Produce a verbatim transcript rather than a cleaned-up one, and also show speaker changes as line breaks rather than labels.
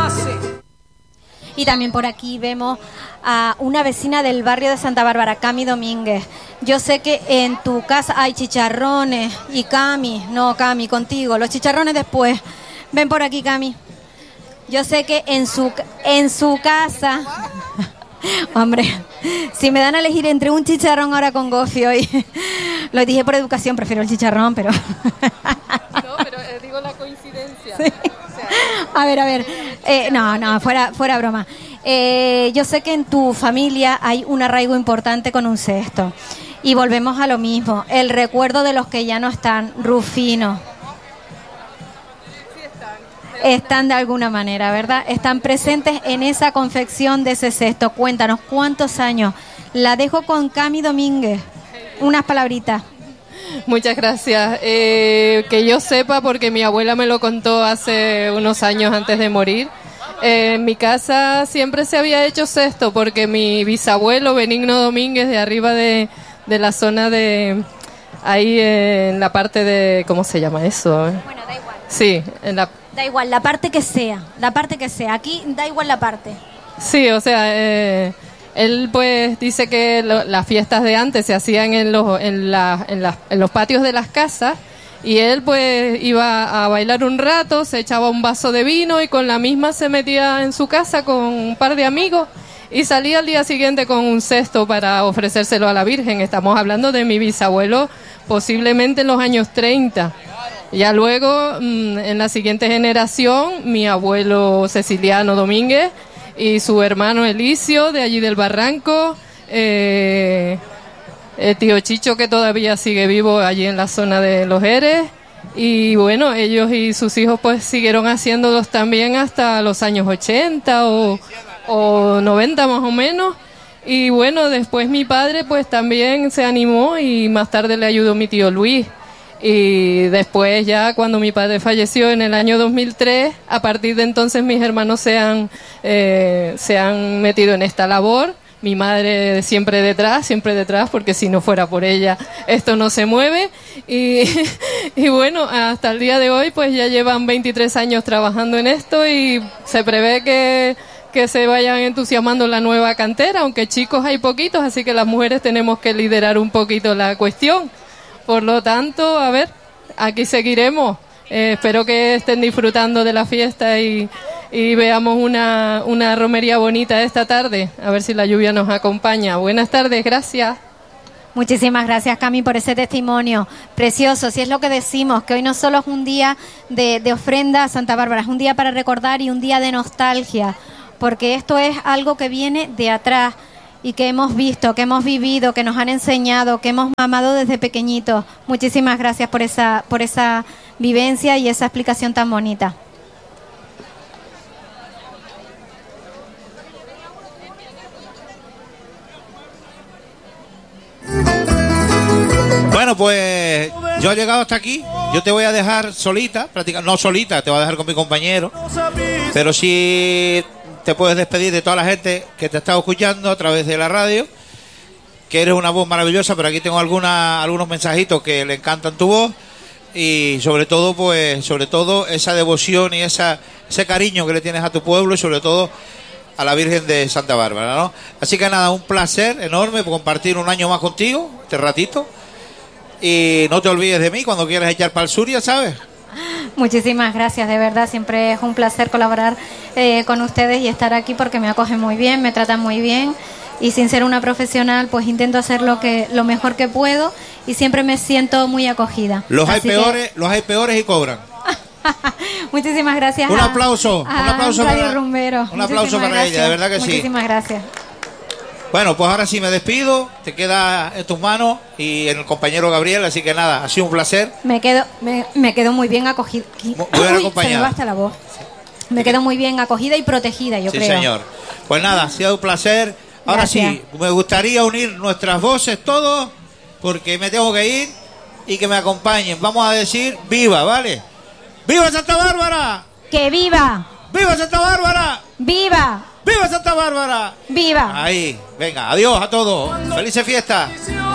Pase.
Y también por aquí vemos a una vecina del barrio de Santa Bárbara, Cami Domínguez. Yo sé que en tu casa hay chicharrones y Cami, no Cami, contigo, los chicharrones después. Ven por aquí, Cami. Yo sé que en su, en su casa... Hombre, si me dan a elegir entre un chicharrón ahora con gofio y... Lo dije por educación, prefiero el chicharrón, pero...
No, pero eh, digo la coincidencia.
Sí.
O sea,
a ver, a ver. Eh, no, no, fuera, fuera broma. Eh, yo sé que en tu familia hay un arraigo importante con un cesto. Y volvemos a lo mismo. El recuerdo de los que ya no están, Rufino.
sí están.
Están de alguna manera, ¿verdad? Están presentes en esa confección de ese cesto. Cuéntanos, ¿cuántos años? La dejo con Cami Domínguez. Unas palabritas.
Muchas gracias. Eh, que yo sepa, porque mi abuela me lo contó hace unos años antes de morir, eh, en mi casa siempre se había hecho cesto, porque mi bisabuelo Benigno Domínguez, de arriba de, de la zona de... Ahí eh, en la parte de... ¿Cómo se llama eso?
Bueno, da igual.
Sí, en la...
Da igual, la parte que sea. La parte que sea. Aquí da igual la parte.
Sí, o sea... Eh, Él pues dice que lo, las fiestas de antes se hacían en los, en, la, en, la, en los patios de las casas, y él pues iba a bailar un rato, se echaba un vaso de vino y con la misma se metía en su casa con un par de amigos y salía al día siguiente con un cesto para ofrecérselo a la Virgen. Estamos hablando de mi bisabuelo posiblemente en los años treinta. Ya luego, en la siguiente generación, mi abuelo Ceciliano Domínguez y su hermano Elicio, de allí del Barranco, eh, el tío Chicho, que todavía sigue vivo allí en la zona de Los Eres, y bueno, ellos y sus hijos pues siguieron haciéndolos también hasta los años ochenta o, o noventa más o menos, y bueno, después mi padre pues también se animó y más tarde le ayudó mi tío Luis. Y después ya cuando mi padre falleció en el año dos mil tres, a partir de entonces mis hermanos se han, eh, se han metido en esta labor. Mi madre siempre detrás, siempre detrás, porque si no fuera por ella esto no se mueve. Y, y bueno, hasta el día de hoy pues ya llevan veintitrés años trabajando en esto y se prevé que, que se vayan entusiasmando la nueva cantera, aunque chicos hay poquitos, así que las mujeres tenemos que liderar un poquito la cuestión. Por lo tanto, a ver, aquí seguiremos. Eh, espero que estén disfrutando de la fiesta y, y veamos una, una romería bonita esta tarde. A ver si la lluvia nos acompaña. Buenas tardes, gracias.
Muchísimas gracias, Cami, por ese testimonio precioso. Si es lo que decimos, que hoy no solo es un día de, de ofrenda a Santa Bárbara, es un día para recordar y un día de nostalgia, porque esto es algo que viene de atrás y que hemos visto, que hemos vivido, que nos han enseñado, que hemos mamado desde pequeñitos. Muchísimas gracias por esa, por esa vivencia y esa explicación tan bonita.
Bueno, pues yo he llegado hasta aquí. Yo te voy a dejar solita, prácticamente, no solita, te voy a dejar con mi compañero, pero sí te puedes despedir de toda la gente que te está escuchando a través de la radio, que eres una voz maravillosa, pero aquí tengo alguna, algunos mensajitos que le encantan tu voz y sobre todo, pues, sobre todo esa devoción y esa, ese cariño que le tienes a tu pueblo y sobre todo a la Virgen de Santa Bárbara, ¿no? Así que nada, un placer enorme compartir un año más contigo, este ratito, y no te olvides de mí cuando quieras echar para el sur, ya sabes.
Muchísimas gracias, de verdad, siempre es un placer colaborar eh, con ustedes y estar aquí porque me acogen muy bien, me tratan muy bien y sin ser una profesional pues intento hacer lo que lo mejor que puedo y siempre me siento muy acogida.
Los hay
Así
peores,
que...
los hay peores y cobran.
Muchísimas gracias.
Un
a,
aplauso,
a
un aplauso
Radio
para
Rumbero.
un aplauso
Muchísimas
para
gracias.
ella, de verdad que sí.
Muchísimas gracias.
Bueno, pues ahora sí me despido, te queda en tus manos y en el compañero Gabriel, así que nada, ha sido un placer.
Me quedo, me, me quedo muy bien acogida.
Muy bien acompañada.
Se me va hasta la voz. Me quedo muy bien acogida y protegida, yo
sí,
creo.
Sí, señor. Pues nada, ha sido un placer. Ahora
Gracias.
sí, me gustaría unir nuestras voces todos, porque me tengo que ir y que me acompañen. Vamos a decir viva, ¿vale? ¡Viva Santa Bárbara!
¡Que viva!
¡Viva Santa Bárbara!
¡Viva!
¡Viva Santa Bárbara!
¡Viva!
Ahí, venga, adiós a todos. ¡Felices fiestas!